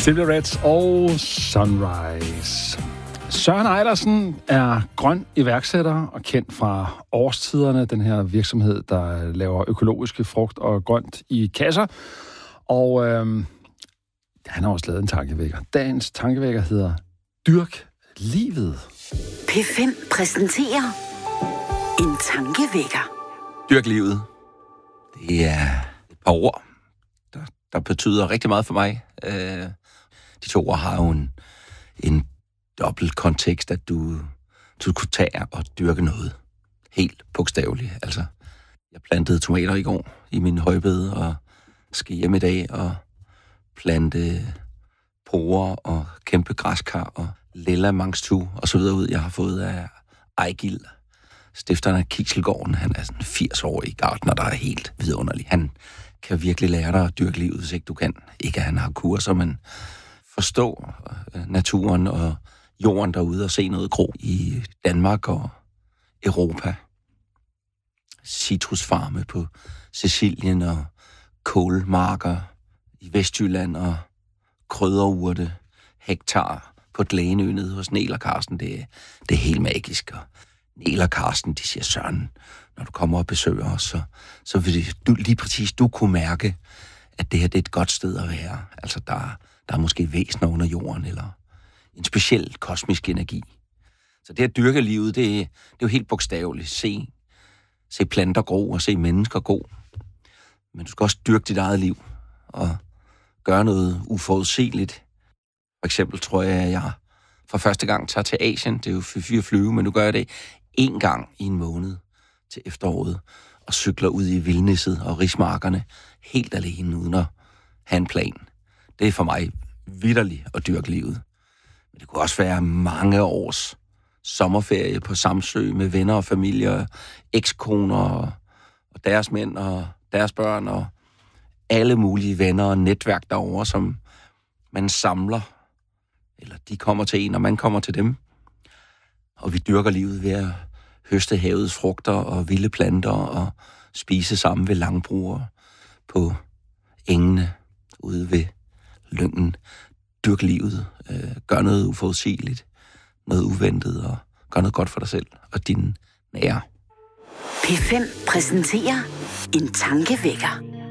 Silver Reds og Sunrise. Søren Ejlersen er grøn iværksætter og kendt fra Årstiderne, den her virksomhed, der laver økologiske frugt og grønt i kasser. Og han har også lavet en tankevækker. Dagens tankevækker hedder Dyrk livet. P5 præsenterer en tankevækker. Dyrk livet. Det er et par ord, der betyder rigtig meget for mig. De to ord har jo en dobbelt kontekst, at du kunne tage og dyrke noget. Helt bogstaveligt. Altså, jeg plantede tomater i går i min højbede, og skal hjem i dag og plante porer og kæmpe græskar og lilla mangstu og så videre ud. Jeg har fået af Ejgil, stifteren af Kikselgården. Han er sådan en 80-årig gartner, der er helt vidunderlig. Han kan virkelig lære dig at dyrke livet, hvis ikke du kan. Ikke at han har kurser, men forstå naturen og jorden derude og se noget gro i Danmark og Europa. Citrusfarme på Sicilien og kålmarker i Vestjylland og krydderurte, hektar på Dlæneø nede hos Niel og Carsten. Det er helt magisk. Og Niel og Carsten, de siger, Søren, når du kommer og besøger os, så vil du lige præcis du kunne mærke, at det her det er et godt sted at være. Altså, der er måske væsener under jorden, eller en speciel kosmisk energi. Så det at dyrke livet, det er jo helt bogstaveligt. Se planter gro og se mennesker gro. Men du skal også dyrke dit eget liv og gøre noget uforudsigeligt. For eksempel tror jeg, at jeg for første gang tager til Asien. Det er jo 4 flyve, men nu gør jeg det 1 gang i en måned til efteråret og cykler ud i vildnisset og rismarkerne helt alene uden at have en plan. Det er for mig vitterligt at dyrke livet. Men det kunne også være mange års sommerferie på Samsø med venner og familie, ekskoner og deres mænd og deres børn og alle mulige venner og netværk derovre, som man samler. Eller de kommer til en, og man kommer til dem. Og vi dyrker livet ved at høste havets frugter og vilde planter og spise sammen ved langbruer på engene ude ved Lyngen. Dyrk livet. Gør noget uforudsigeligt, noget uventet og gør noget godt for dig selv og dine nære. P5 præsenterer en tankevækker.